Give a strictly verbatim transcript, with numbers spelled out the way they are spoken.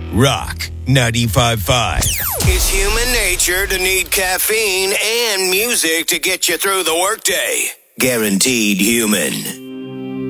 Rock ninety-five point five. It's human nature to need caffeine and music to get you through the workday. Guaranteed human.